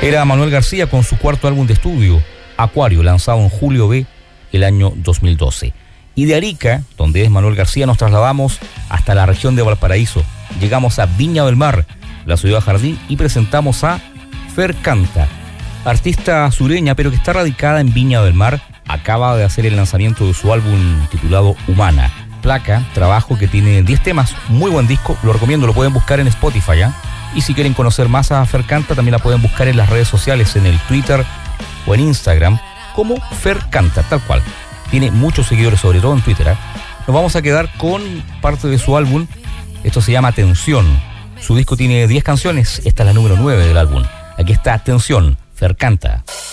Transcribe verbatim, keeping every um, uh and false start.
Era Manuel García con su cuarto álbum de estudio, Acuario, lanzado en julio B el año dos mil doce. Y de Arica, donde es Manuel García, nos trasladamos hasta la región de Valparaíso. Llegamos a Viña del Mar, la ciudad jardín, y presentamos a Fer Canta, artista sureña pero que está radicada en Viña del Mar. Acaba de hacer el lanzamiento de su álbum titulado Humana. Placa, trabajo que tiene diez temas, muy buen disco, lo recomiendo, lo pueden buscar en Spotify, ¿ya? Y si quieren conocer más a Fer Canta, también la pueden buscar en las redes sociales, en el Twitter o en Instagram, como Fer Canta, tal cual. Tiene muchos seguidores, sobre todo en Twitter, ¿eh? Nos vamos a quedar con parte de su álbum, esto se llama Tensión. Su disco tiene diez canciones, esta es la número nueve del álbum. Aquí está Tensión, Fer Canta.